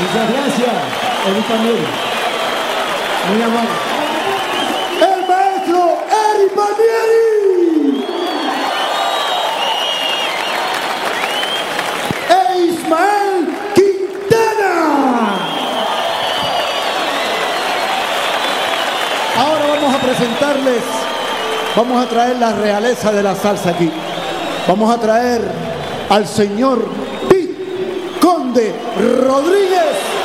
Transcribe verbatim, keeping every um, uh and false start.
Muchas gracias, Eri Palmieri. Muy amable. El maestro Eri Palmieri. E Ismael Quintana. Ahora vamos a presentarles, vamos a traer la realeza de la salsa aquí. Vamos a traer al señor Pete Conde Rodríguez.